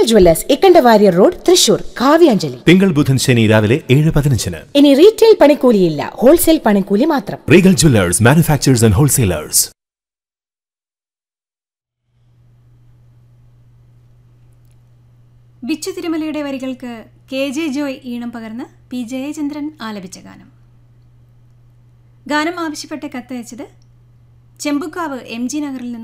Regal Jewellers Ikkanda Warrier road, Thrissur. Kavyanjali തിങ്കൾ ബുധൻ ശനി രാവിലെ 7:15. ഇനി റീറ്റെയിൽ പണിക്കൂലിയില്ല, ഹോൾസെയിൽ പണിക്കൂലി മാത്രം. Regal Jewellers, manufacturers and wholesalers. Bichu തിരുമലയുടെ വരികൾക്ക് KJ ജോയ് ഈണം പകർന്ന് P ജയചന്ദ്രൻ ആലപിച്ച ഗാനം ആവശ്യപ്പെട്ട് കത്തയച്ചത് ചെമ്പുക്കാവ് MG നഗറിൽ നിന്ന്